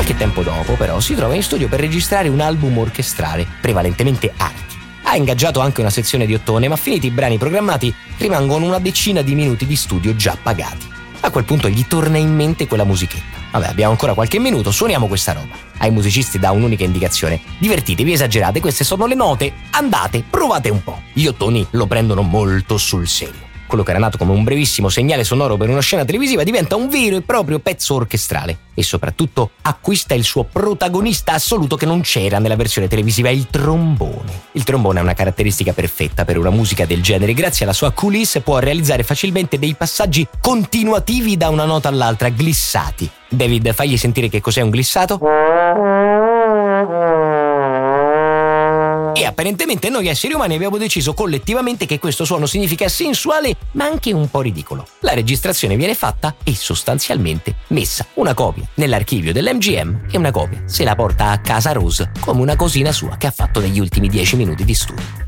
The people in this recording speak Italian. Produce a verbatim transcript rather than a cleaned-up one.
Qualche tempo dopo, però, si trova in studio per registrare un album orchestrale, prevalentemente archi. Ha ingaggiato anche una sezione di ottone, ma finiti i brani programmati rimangono una decina di minuti di studio già pagati. A quel punto gli torna in mente quella musichetta. Vabbè, abbiamo ancora qualche minuto, suoniamo questa roba. Ai musicisti dà un'unica indicazione: divertitevi, esagerate, queste sono le note, andate, provate un po'. Gli ottoni lo prendono molto sul serio. Quello che era nato come un brevissimo segnale sonoro per una scena televisiva diventa un vero e proprio pezzo orchestrale e soprattutto acquista il suo protagonista assoluto che non c'era nella versione televisiva, il trombone. Il trombone è una caratteristica perfetta per una musica del genere. Grazie alla sua coulisse può realizzare facilmente dei passaggi continuativi da una nota all'altra, glissati. David, fagli sentire che cos'è un glissato. E apparentemente noi esseri umani abbiamo deciso collettivamente che questo suono significa sensuale ma anche un po' ridicolo. La registrazione viene fatta e sostanzialmente messa una copia nell'archivio dell'M G M e una copia se la porta a casa Rose come una cosina sua che ha fatto negli ultimi dieci minuti di studio.